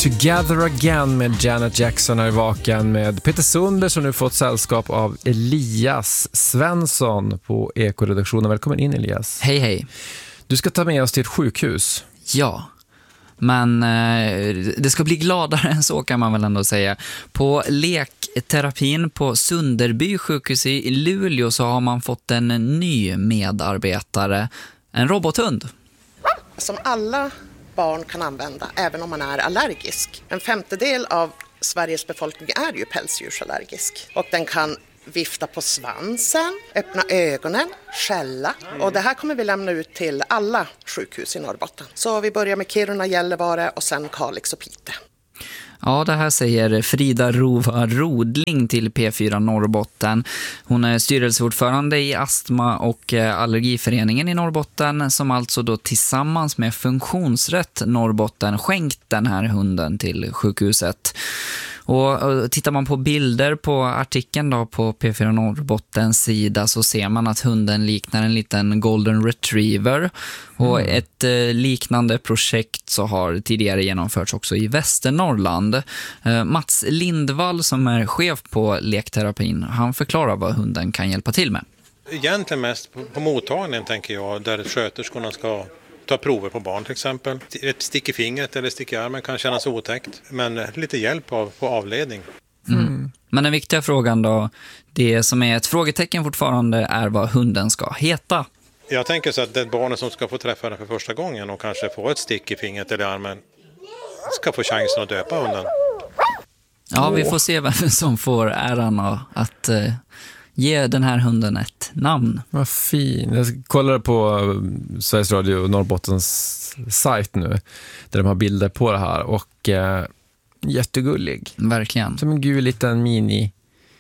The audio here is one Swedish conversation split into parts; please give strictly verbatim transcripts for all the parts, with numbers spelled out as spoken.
Together Again med Janet Jackson här i Vaken med Peter Sunder som nu fått sällskap av Elias Svensson på Eko-redaktionen. Välkommen in, Elias. Hej, hej. Du ska ta med oss till ett sjukhus. Ja, men eh, det ska bli gladare än så kan man väl ändå säga. På lekterapin på Sunderby sjukhus i Luleå så har man fått en ny medarbetare, en robothund. Som alla barn kan använda, även om man är allergisk. En femtedel av Sveriges befolkning är ju pälsdjursallergisk. Och den kan vifta på svansen, öppna ögonen, skälla. Och det här kommer vi lämna ut till alla sjukhus i Norrbotten. Så vi börjar med Kiruna, Gällivare och sen Kalix och Piteå. Ja, det här säger Frida Rova Rodling till P fyra Norrbotten. Hon är styrelseordförande i Astma- och allergiföreningen i Norrbotten som alltså då tillsammans med Funktionsrätt Norrbotten skänkt den här hunden till sjukhuset. Och tittar man på bilder på artikeln då på P fyra Norrbottens sida så ser man att hunden liknar en liten golden retriever. Och mm. ett eh, liknande projekt så har tidigare genomförts också i Västernorrland. Eh, Mats Lindvall som är chef på lekterapin, han förklarar vad hunden kan hjälpa till med. Egentligen mest på, på mottagningen tänker jag, där sköterskorna ska ta prover på barn till exempel. Ett stick i fingret eller stick i armen kan kännas otäckt, men lite hjälp av, på avledning. Mm. Men den viktiga frågan då, det som är ett frågetecken fortfarande är vad hunden ska heta. Jag tänker så att det barnet som ska få träffa den för första gången och kanske få ett stick i fingret eller i armen ska få chansen att döpa hunden. Ja, vi får se vem som får äran att uh, ge den här hunden ett namn. Vad fin. Jag kollar på Sveriges Radio och Norrbottens sajt nu där de har bilder på det här och uh, jättegullig. Verkligen. Som en gul liten mini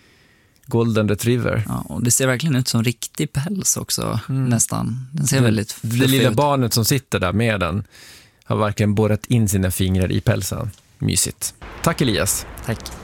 golden retriever. Ja, och det ser verkligen ut som riktig päls också, mm. nästan. Den ser det, väldigt det lilla barnet som sitter där med den har verkligen borrat in sina fingrar i pälsen. Mysigt. Tack Elias. Tack.